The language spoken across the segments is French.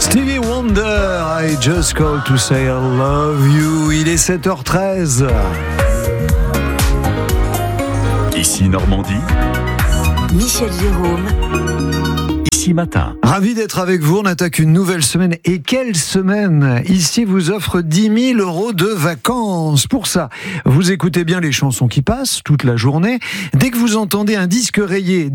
Stevie Wonder, I just called to say I love you. Il est 7h13. Ici Normandie. Michel Jérôme. Ici Matin. Ravi d'être avec vous. On attaque une nouvelle semaine. Et quelle semaine! Ici vous offre 10 000 € de vacances. Pour ça, vous écoutez bien les chansons qui passent toute la journée. Dès que vous entendez un disque rayé,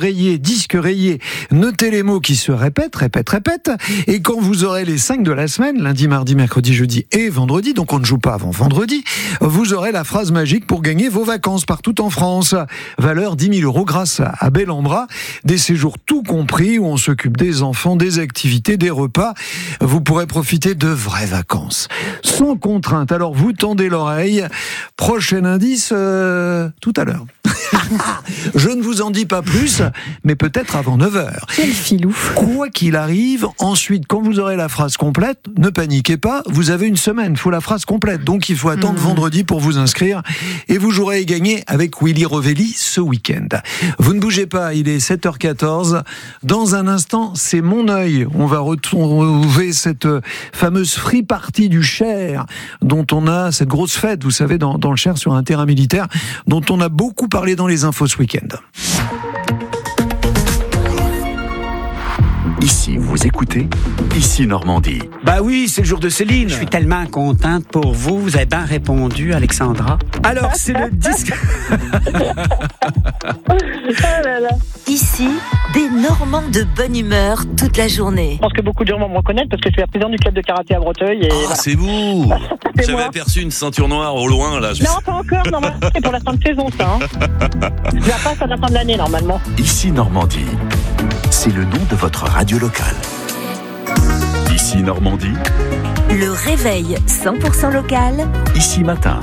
notez les mots qui se répètent. Et quand vous aurez les 5 de la semaine, lundi, mardi, mercredi, jeudi et vendredi, donc on ne joue pas avant vendredi, vous aurez la phrase magique pour gagner vos vacances partout en France. Valeur 10 000 € grâce à Bel-en-Bras. Des séjours tout compris où on s'occupe des enfants, des activités, des repas. Vous pourrez profiter de vraies vacances. Sans contrainte. Alors vous tendez l'oreille. Prochain indice, tout à l'heure. Je ne vous en dis pas plus, mais peut-être avant 9h. Quel filou. Quoi qu'il arrive, ensuite, quand vous aurez la phrase complète, ne paniquez pas, vous avez une semaine, il faut la phrase complète. Donc il faut attendre vendredi pour vous inscrire. Et vous jouerez et gagner avec Willy Rovelli ce week-end. Vous ne bougez pas, il est 7h14. Dans un instant, c'est mon œil. On va retrouver cette fameuse free party du Cher, dont on a cette grosse fête, vous savez, dans le Cher, sur un terrain militaire, dont on a beaucoup parlé dans les infos ce week-end. Ici vous écoutez. Ici Normandie. Bah oui, c'est le jour de Céline. Je suis tellement contente pour vous. Vous avez bien répondu, Alexandra. Alors, c'est le disque. Ici, des Normands de bonne humeur toute la journée. Je pense que beaucoup de gens vont me reconnaître parce que je suis la présidente du club de karaté à Breteuil. Et voilà. C'est vous. C'est J'avais moi. aperçu une ceinture noire au loin là. Non, pas encore, normalement, c'est pour la fin de saison, ça. Je la passe à la fin de l'année, normalement. Ici Normandie. C'est le nom de votre radio locale. Ici Normandie. Le réveil 100% local. Ici Matin.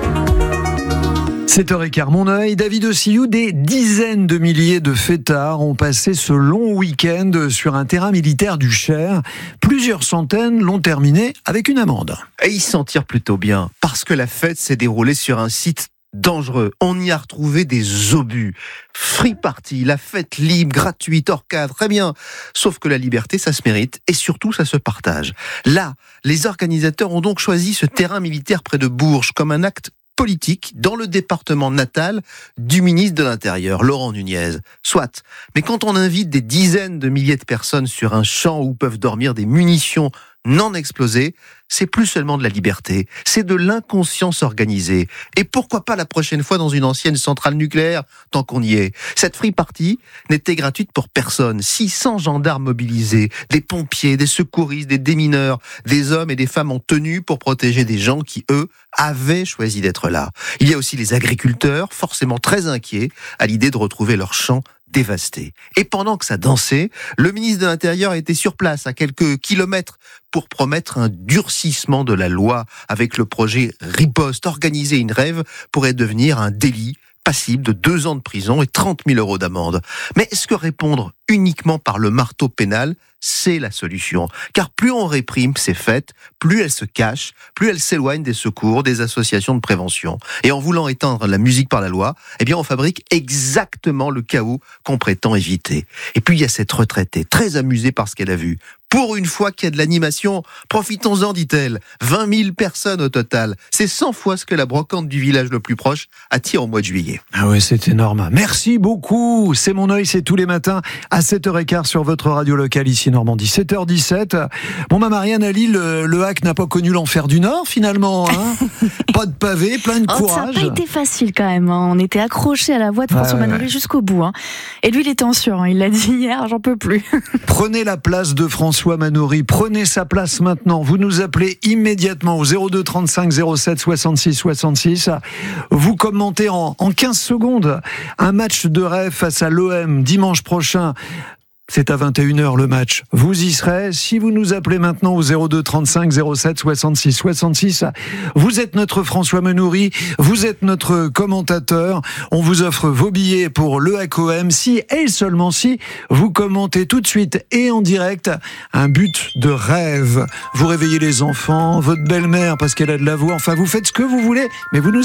7h15, mon œil, David Ossiyou, des dizaines de milliers de fêtards ont passé ce long week-end sur un terrain militaire du Cher. Plusieurs centaines l'ont terminé avec une amende. Et ils s'en tirent plutôt bien, parce que la fête s'est déroulée sur un site dangereux. On y a retrouvé des obus. Free party, la fête libre, gratuite, hors cadre, très bien. Sauf que la liberté, ça se mérite, et surtout, ça se partage. Là, les organisateurs ont donc choisi ce terrain militaire près de Bourges comme un acte politique dans le département natal du ministre de l'Intérieur, Laurent Nunez. Soit, mais quand on invite des dizaines de milliers de personnes sur un champ où peuvent dormir des munitions non explosées, c'est plus seulement de la liberté, c'est de l'inconscience organisée. Et pourquoi pas la prochaine fois dans une ancienne centrale nucléaire, tant qu'on y est. Cette free party n'était gratuite pour personne. 600 gendarmes mobilisés, des pompiers, des secouristes, des démineurs, des hommes et des femmes en tenue pour protéger des gens qui, eux, avaient choisi d'être là. Il y a aussi les agriculteurs, forcément très inquiets à l'idée de retrouver leurs champs dévastés. Et pendant que ça dansait, le ministre de l'Intérieur était sur place à quelques kilomètres pour promettre un durcissement de la loi avec le projet Riposte. Organiser une rave pourrait devenir un délit passible de 2 ans de prison et 30 000 € d'amende. Mais est-ce que répondre uniquement par le marteau pénal, c'est la solution? Car plus on réprime ces fêtes, plus elles se cachent, plus elles s'éloignent des secours, des associations de prévention. Et en voulant éteindre la musique par la loi, eh bien on fabrique exactement le chaos qu'on prétend éviter. Et puis il y a cette retraitée, très amusée par ce qu'elle a vu. Pour une fois qu'il y a de l'animation, profitons-en, dit-elle. 20 000 personnes au total. C'est 100 fois ce que la brocante du village le plus proche attire au mois de juillet. Ah ouais, c'est énorme. Merci beaucoup. C'est mon œil, c'est tous les matins à 7h15 sur votre radio locale ici Normandie. 7h17. Bon, ma Marianne, à Lille, le hack n'a pas connu l'enfer du Nord finalement. Hein. Pas de pavé, plein de courage. Ça n'a pas été facile quand même. Hein. On était accrochés à la voix de François Manoury jusqu'au bout. Hein. Et lui, il était en sueur. Hein. Il l'a dit hier, j'en peux plus. Prenez la place de François Manoury, prenez sa place maintenant. Vous nous appelez immédiatement au 02 35 07 66 66. Vous commentez en 15 secondes un match de rêve face à l'OM dimanche prochain. C'est à 21h le match. Vous y serez. Si vous nous appelez maintenant au 02 35 07 66 66, vous êtes notre François Manoury, vous êtes notre commentateur. On vous offre vos billets pour le HACOM si et seulement si vous commentez tout de suite et en direct un but de rêve. Vous réveillez les enfants, votre belle-mère parce qu'elle a de la voix. Enfin, vous faites ce que vous voulez, mais vous nous